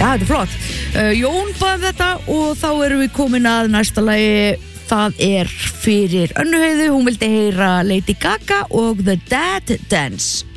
Já, þetta flott. Jón bað þetta og þá erum við komin að næsta lagi. Það fyrir Önnu Heiðu. Hún vildi heyra Lady Gaga og The Dead Dance.